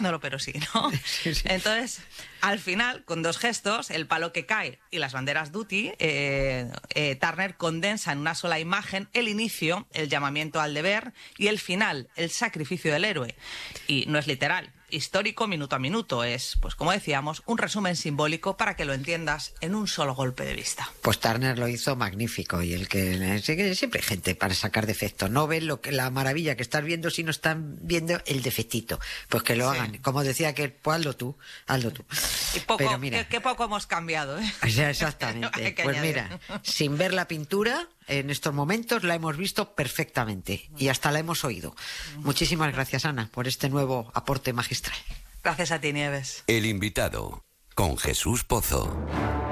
pero sí, ¿no? Sí, sí. Entonces, al final, con 2 gestos, el palo que cae y las banderas Duty, Turner condensa en una sola imagen el inicio, el llamamiento al deber, y el final, el sacrificio del héroe. Y no es literal, histórico minuto a minuto, es, pues como decíamos, un resumen simbólico para que lo entiendas en un solo golpe de vista. Pues Turner lo hizo magnífico, y el que siempre hay gente para sacar defectos. No ven la maravilla que estás viendo si no están viendo el defectito. Pues que lo hagan. Como decía que, pues hazlo tú. Y poco, Pero mira, qué poco hemos cambiado, ¿eh? o sea, exactamente. Hay que Pues añadir. mira, sin ver la pintura, en estos momentos la hemos visto perfectamente y hasta la hemos oído. Muchísimas gracias, Ana, por este nuevo aporte magistral. Gracias a ti, Nieves. El invitado, con Jesús Pozo.